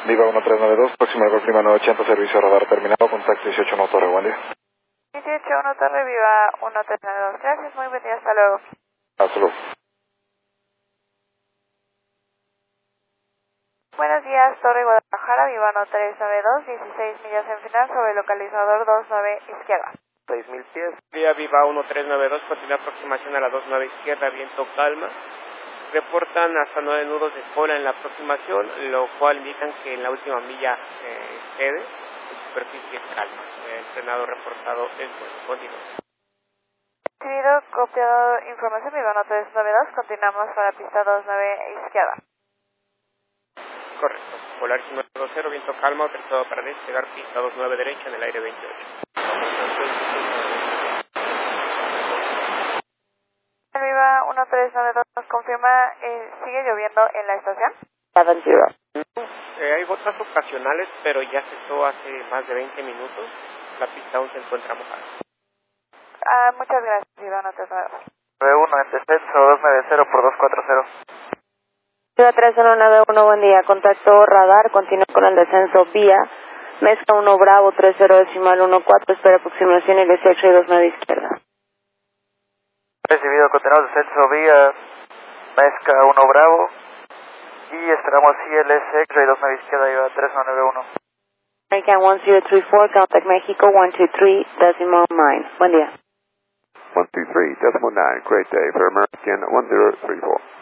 Viva 1392, próximo al Prima 980, servicio radar terminado, contacto 181 Torre, buen día. 181 Torre, Viva 1392, gracias, muy buen día, hasta luego. Hasta luego. Buenos días, Torre Guadalajara, Viva 1392, 16 millas en final sobre el localizador 29 izquierda. 6,000 pies, vía Viva 1392, continúa aproximación a la 29 izquierda, viento calma. Reportan hasta 9 nudos de cola en la aproximación, lo cual indican que en la última milla cede, en superficie calma. El frenado reportado es bueno, continúa. Recibido, copiado información, Viva 1392, continuamos para pista 29 izquierda. Correcto, Polaris 920, viento calma, autorizado para despegar pista 29 derecha en el aire 28. Viva 1392 nos confirma, ¿sigue lloviendo en la estación? 70. Hay gotas ocasionales, pero ya cesó hace más de 20 minutos. La pista aún se encuentra mojada. Muchas gracias, Viva 1392. 91 en descenso, 290 por 240. Viva 3191, buen día. Contacto radar, continúa con el descenso vía Mezca 1 Bravo 30.14, espera aproximación el 18 y 29 izquierda. Recibido, continuamos descenso vía Mezca 1 Bravo y esperamos ILS X-Ray 29 izquierda, Viva 3991. American 1034, contact México 123.9. Buen día. 123.9, great day for American 1034.